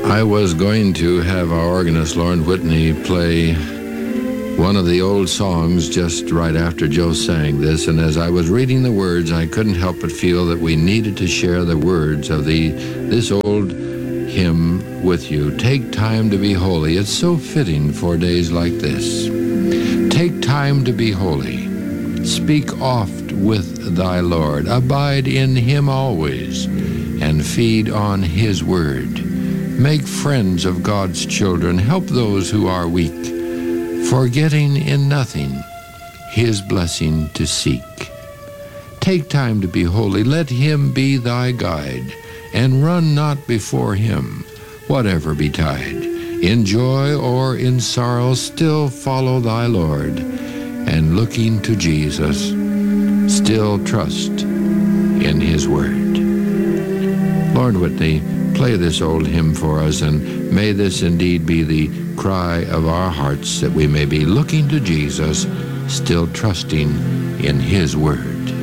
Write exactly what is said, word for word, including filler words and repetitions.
I was going to have our organist, Lauren Whitney, play one of the old songs just right after Joe sang this, and as I was reading the words, I couldn't help but feel that we needed to share the words of the this old hymn with you. Take time to be holy. It's so fitting for days like this. Take time to be holy. Speak oft with thy Lord. Abide in him always, and feed on his word. Make friends of God's children. Help those who are weak, forgetting in nothing his blessing to seek. Take time to be holy. Let him be thy guide, and run not before him, whatever betide. In joy or in sorrow, still follow thy Lord, and looking to Jesus, still trust in his word. Lord Whitney, play this old hymn for us, and may this indeed be the cry of our hearts, that we may be looking to Jesus, still trusting in his word.